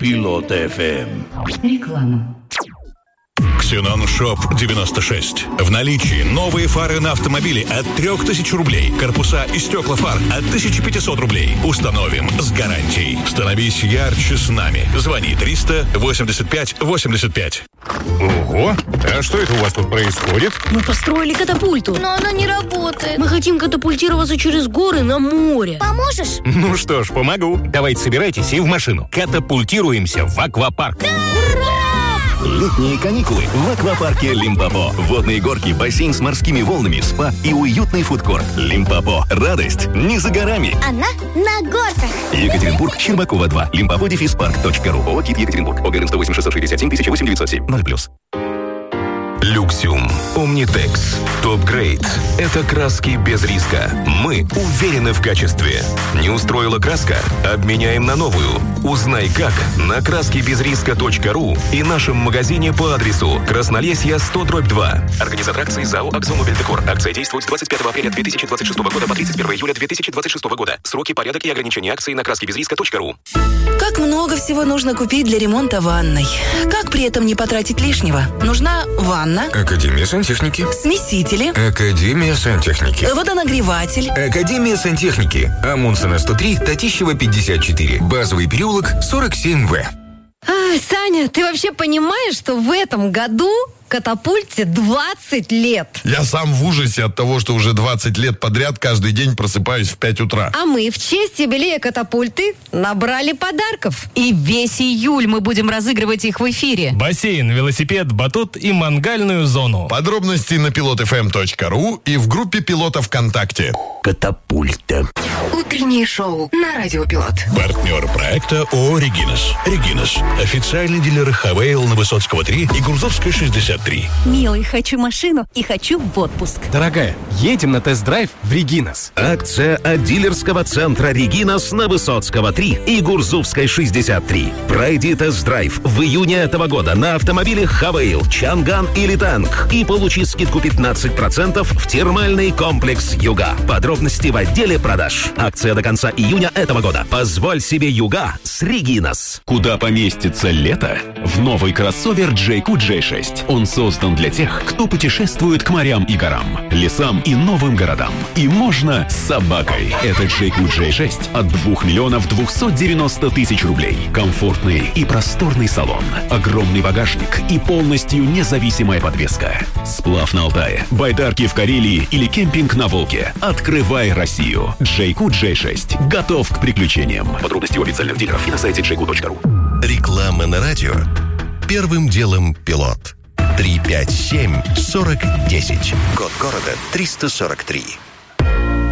Пилот FM. Реклама. Ксенон Шоп 96. В наличии новые фары на автомобили от 3000 рублей. Корпуса и стекла фар от 1500 рублей. Установим с гарантией. Становись ярче с нами. Звони 300-85-85. Ого! А что это у вас тут происходит? Мы построили катапульту. Но она не работает. Мы хотим катапультироваться через горы на море. Поможешь? Ну что ж, помогу. Давайте собирайтесь и в машину. Катапультируемся в аквапарк. Летние каникулы в аквапарке Лимпопо. Водные горки, бассейн с морскими волнами, спа и уютный фудкорт. Лимпопо. Радость не за горами. Она на горках. Екатеринбург, Щербакова 2. Limpopo-park.ru. ООО «КИТ Екатеринбург». ОГРН 108 667 1008 907 0+. Люксиум. Омнитекс. Топ-грейд. Это краски без риска. Мы уверены в качестве. Не устроила краска? Обменяем на новую. Узнай как на краскибезриска.ру и нашем магазине по адресу Краснолесье 100/2. Организатор акции ЗАО «Акзомобильдекор». Акция действует с 25 апреля 2026 года по 31 июля 2026 года. Сроки, порядок и ограничения акции на краскибезриска.ру. Как много всего нужно купить для ремонта ванной. Как при этом не потратить лишнего? Нужна ванна. Академия сантехники. Смесители. Академия сантехники. Водонагреватель. Академия сантехники. Амундсена 103, Татищева 54. Базовый переулок 47В. Саня, ты вообще понимаешь, что в этом году катапульте 20 лет? Я сам в ужасе от того, что уже 20 лет подряд каждый день просыпаюсь в 5 утра. А мы в честь юбилея катапульты набрали подарков. И весь июль мы будем разыгрывать их в эфире. Бассейн, велосипед, батут и мангальную зону. Подробности на pilotfm.ru и в группе Пилота ВКонтакте. Катапульта. Утреннее шоу на Радио Пилот. Партнер проекта ООО «Регинес». «Регинес» – официальный дилер Хавейл на Высоцкого 3 и Гурзовской 63. Милый, хочу машину и хочу в отпуск. Дорогая, едем на тест-драйв в Регинес. Акция от дилерского центра «Регинес» на Высоцкого 3 и Гурзовской 63. Пройди тест-драйв в июне этого года на автомобилях Хавейл, Чанган или Танк и получи скидку 15% в термальный комплекс «Юга». Подробности в отделе продаж. Акция до конца июня этого года. Позволь себе «Юга» с «Регинес». Куда поместится лето? В новый кроссовер JQ J6. Он создан для тех, кто путешествует к морям и горам, лесам и новым городам. И можно с собакой. Это JQ J6 от 2 миллионов 290 тысяч рублей. Комфортный и просторный салон. Огромный багажник и полностью независимая подвеска. Сплав на Алтае, байдарки в Карелии или кемпинг на Волге. Открывай Россию. JQ J6. Готов к приключениям. Подробности у официальных дилеров и на сайте jq.ru. Реклама на радио. Первым делом Пилот. 357-4010. Код города 343.